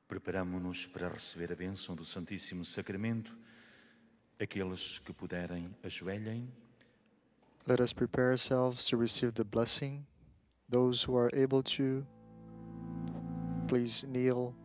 Preparamo-nos para receber a bênção do Santíssimo Sacramento. Aqueles que puderem, ajoelhem. Let us prepare ourselves to receive the blessing. Those who are able to, please kneel